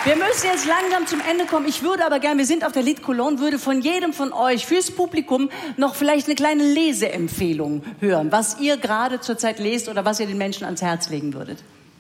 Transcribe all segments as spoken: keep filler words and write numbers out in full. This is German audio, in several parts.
Wir müssen jetzt langsam zum Ende kommen. Ich würde aber gerne, wir sind auf der Lit Cologne, würde von jedem von euch fürs Publikum noch vielleicht eine kleine Leseempfehlung hören, was ihr gerade zurzeit lest oder was ihr den Menschen ans Herz legen würdet.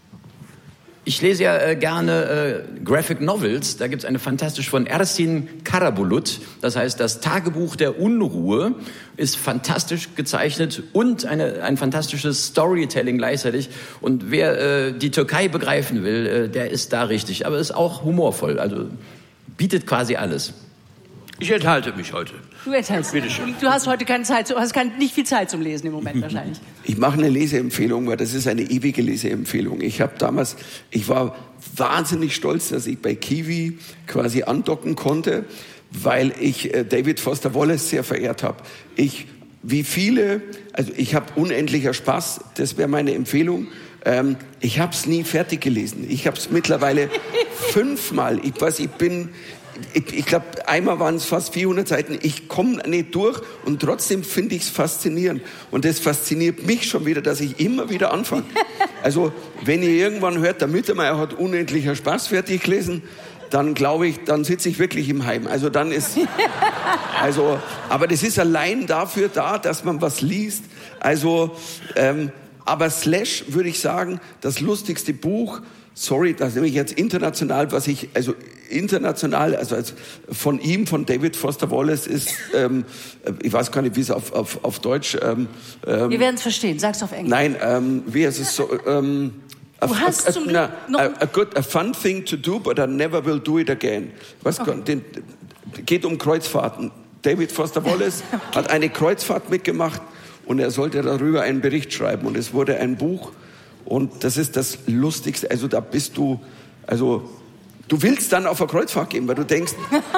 Ich lese ja äh, gerne äh, Graphic Novels. Da gibt es eine fantastische von Ersin Karabulut. Das heißt, das Tagebuch der Unruhe ist fantastisch gezeichnet und eine, ein fantastisches Storytelling gleichzeitig. Und wer äh, die Türkei begreifen will, äh, der ist da richtig. Aber ist auch humorvoll. Also bietet quasi alles. Ich enthalte mich heute. Du enthaltst. Bitte schön. Du hast heute keine Zeit, du hast kein, nicht viel Zeit zum Lesen im Moment wahrscheinlich. Ich mache eine Leseempfehlung, weil das ist eine ewige Leseempfehlung. Ich habe damals, ich war wahnsinnig stolz, dass ich bei Kiwi quasi andocken konnte, weil ich äh, David Foster Wallace sehr verehrt habe. Ich, wie viele, also ich habe unendlicher Spaß, das wäre meine Empfehlung. Ähm, ich habe es nie fertig gelesen. Ich habe es mittlerweile fünfmal, ich weiß, ich bin... Ich, ich glaube, einmal waren es fast vierhundert Seiten. Ich komme nicht durch und trotzdem finde ich es faszinierend. Und das fasziniert mich schon wieder, dass ich immer wieder anfange. Also, wenn ihr irgendwann hört, der Mittermeier hat unendlicher Spaß fertig gelesen, dann glaube ich, dann sitze ich wirklich im Heim. Also dann ist, also, aber das ist allein dafür da, dass man was liest. Also, ähm, aber Slash würde ich sagen, das lustigste Buch. Sorry, das nehme ich jetzt international, was ich, also international, also als von ihm, von David Foster Wallace ist, ähm, ich weiß gar nicht, wie es auf, auf, auf Deutsch... Ähm, ähm, Wir werden es verstehen, sag's auf Englisch. Nein, ähm, wie ist es so... Ähm, du a, hast a, zum a, Glück a, a, good, a fun thing to do, but I never will do it again. Was okay. den, geht um Kreuzfahrten. David Foster Wallace okay. hat eine Kreuzfahrt mitgemacht und er sollte darüber einen Bericht schreiben und es wurde ein Buch. Und das ist das Lustigste, also da bist du, also du willst dann auf eine Kreuzfahrt gehen, weil du denkst,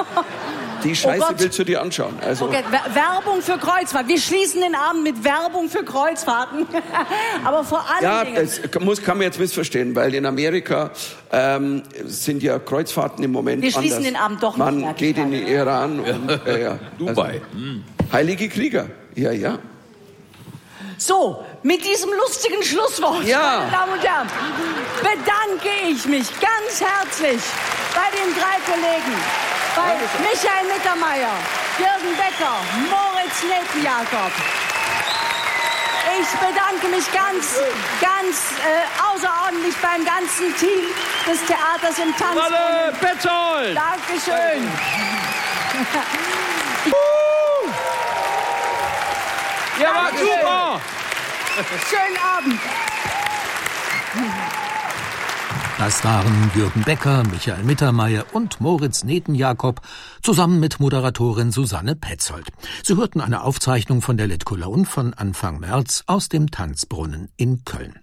die Scheiße oh willst du dir anschauen. Also okay, Werbung für Kreuzfahrt. Wir schließen den Abend mit Werbung für Kreuzfahrten. Aber vor allem ja, Dingen... das muss, kann man jetzt missverstehen, weil in Amerika ähm, sind ja Kreuzfahrten im Moment Wir schließen anders. den Abend doch Man nicht. Man geht in den Iran und äh, ja, Dubai. Also, heilige Krieger, ja, ja. So, mit diesem lustigen Schlusswort, ja. meine Damen und Herren, bedanke ich mich ganz herzlich bei den drei Kollegen, bei Michael Mittermeier, Jürgen Becker, Moritz Netenjakob. Ich bedanke mich ganz, ganz äh, außerordentlich beim ganzen Team des Theaters im Tanzbrunnen. Walle Petzold! Dankeschön. Ja, war super! Schönen Abend. Das waren Jürgen Becker, Michael Mittermeier und Moritz Netenjakob zusammen mit Moderatorin Susanne Petzold. Sie hörten eine Aufzeichnung von der Lit Cologne von Anfang März aus dem Tanzbrunnen in Köln.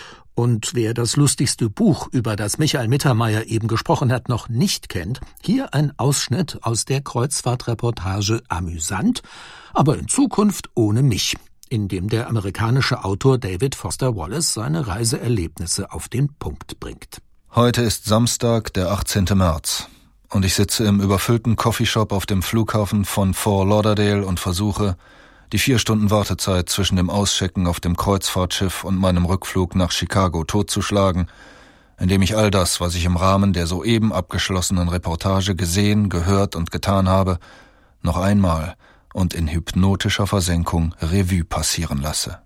Und wer das lustigste Buch, über das Michael Mittermeier eben gesprochen hat, noch nicht kennt, hier ein Ausschnitt aus der Kreuzfahrtreportage Amüsant, aber in Zukunft ohne mich, in dem der amerikanische Autor David Foster Wallace seine Reiseerlebnisse auf den Punkt bringt. Heute ist Samstag, der achtzehnten März, und ich sitze im überfüllten Coffeeshop auf dem Flughafen von Fort Lauderdale und versuche, die vier Stunden Wartezeit zwischen dem Auschecken auf dem Kreuzfahrtschiff und meinem Rückflug nach Chicago totzuschlagen, indem ich all das, was ich im Rahmen der soeben abgeschlossenen Reportage gesehen, gehört und getan habe, noch einmal und in hypnotischer Versenkung Revue passieren lasse.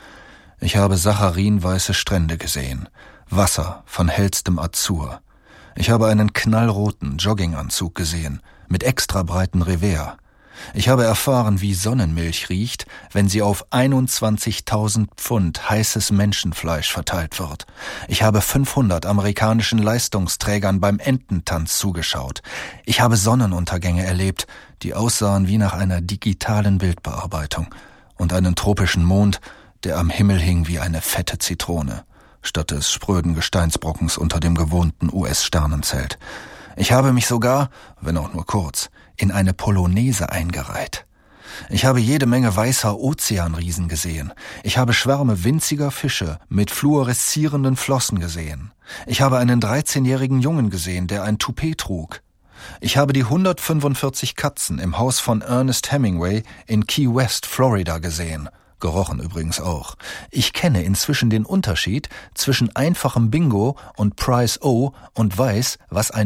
Ich habe sacharinweiße Strände gesehen, Wasser von hellstem Azur. Ich habe einen knallroten Jogginganzug gesehen, mit extra breiten Revers. Ich habe erfahren, wie Sonnenmilch riecht, wenn sie auf einundzwanzigtausend Pfund heißes Menschenfleisch verteilt wird. Ich habe fünfhundert amerikanischen Leistungsträgern beim Ententanz zugeschaut. Ich habe Sonnenuntergänge erlebt, die aussahen wie nach einer digitalen Bildbearbeitung, und einen tropischen Mond, der am Himmel hing wie eine fette Zitrone, statt des spröden Gesteinsbrockens unter dem gewohnten U S-Sternenzelt. Ich habe mich sogar, wenn auch nur kurz, in eine Polonaise eingereiht. Ich habe jede Menge weißer Ozeanriesen gesehen. Ich habe Schwärme winziger Fische mit fluoreszierenden Flossen gesehen. Ich habe einen dreizehnjährigen Jungen gesehen, der ein Toupet trug. Ich habe die hundertfünfundvierzig Katzen im Haus von Ernest Hemingway in Key West, Florida gesehen. Gerochen übrigens auch. Ich kenne inzwischen den Unterschied zwischen einfachem Bingo und Price O und weiß, was ein